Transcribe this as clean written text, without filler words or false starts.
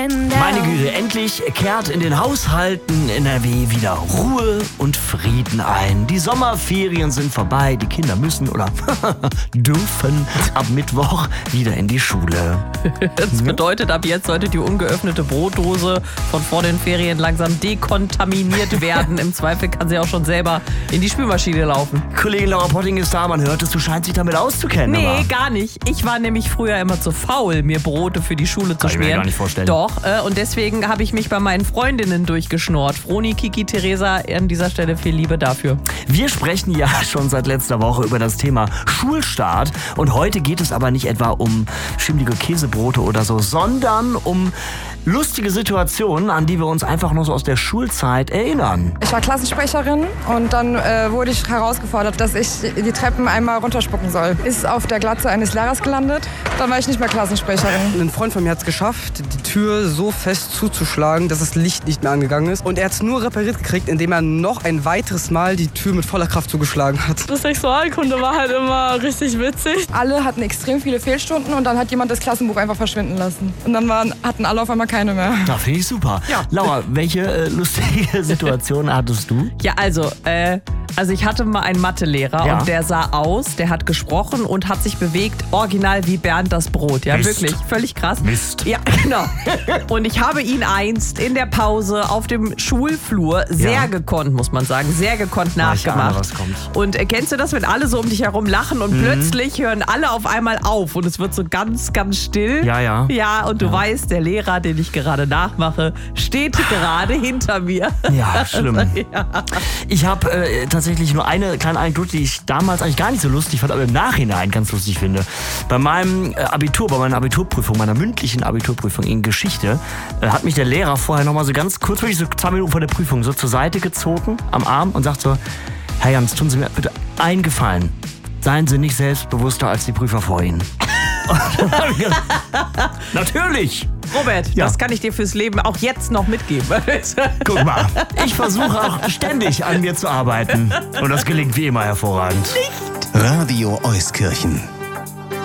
Wochenende. Meine Güte, endlich kehrt in den Haushalten NRW wieder Ruhe und Frieden ein. Die Sommerferien sind vorbei, die Kinder müssen oder dürfen ab Mittwoch wieder in die Schule. Das bedeutet, ab jetzt sollte die ungeöffnete Brotdose von vor den Ferien langsam dekontaminiert werden. Im Zweifel kann sie auch schon selber in die Spülmaschine laufen. Kollegin Laura Potting ist da, man hört es, du scheinst dich damit auszukennen. Nee, aber gar nicht. Ich war nämlich früher immer zu faul, mir Brote für die Schule zu Kann ich mir schmieren. gar nicht vorstellen. Doch, und deswegen habe ich mich bei meinen Freundinnen durchgeschnort. Froni, Kiki, Theresa, an dieser Stelle viel Liebe dafür. wir sprechen ja schon seit letzter Woche über das Thema Schulstart. Und heute geht es aber nicht etwa um schimmlige Käsebrote oder so, sondern um lustige Situationen, an die wir uns einfach nur so aus der Schulzeit erinnern. Ich war Klassensprecherin und dann wurde ich herausgefordert, dass ich die Treppen einmal runterspucken soll. Ist auf der Glatze eines Lehrers gelandet. Dann war ich nicht mehr Klassensprecherin. Ein Freund von mir hat es geschafft, die Tür so fest zuzuschlagen, dass das Licht nicht mehr angegangen ist. Und er hat es nur repariert gekriegt, indem er noch ein weiteres Mal die Tür mit voller Kraft zugeschlagen hat. Das Sexualkunde war halt immer richtig witzig. Alle hatten extrem viele Fehlstunden und dann hat jemand das Klassenbuch einfach verschwinden lassen. Und dann hatten alle auf einmal keine mehr. Da finde ich super. Ja. Laura, welche lustige Situation hattest du? Ja, also ich hatte mal einen Mathelehrer Ja. und der sah aus, der hat gesprochen und hat sich bewegt, original wie Bernd das Brot. Ja, Mist. wirklich, völlig krass. Mist. Ja, genau. Und ich habe ihn einst in der Pause auf dem Schulflur sehr gekonnt, muss man sagen, sehr gekonnt Ja, ich ahne, nachgemacht. was kommt. Und kennst du das, wenn alle so um dich herum lachen und plötzlich hören alle auf einmal auf und es wird so ganz, ganz still? Ja, ja. Ja, und du weißt, der Lehrer, den ich gerade nachmache, steht gerade hinter mir. Ja, schlimm. Ja. Ich habe tatsächlich nur eine kleine Anekdote, die ich damals eigentlich gar nicht so lustig fand, aber im Nachhinein ganz lustig finde. Bei meinem Abitur, bei meiner Abiturprüfung, meiner mündlichen Abiturprüfung in Geschichte, hat mich der Lehrer vorher nochmal so ganz kurz, wirklich so 2 Minuten vor der Prüfung, so zur Seite gezogen am Arm und sagt so: Herr Jans, tun Sie mir bitte einen Gefallen. Seien Sie nicht selbstbewusster als die Prüfer vor Ihnen. Und dann hab ich gedacht, natürlich! Robert, Ja. das kann ich dir fürs Leben auch jetzt noch mitgeben. Guck mal, ich versuche auch ständig an mir zu arbeiten. Und das gelingt wie immer hervorragend. Radio Euskirchen.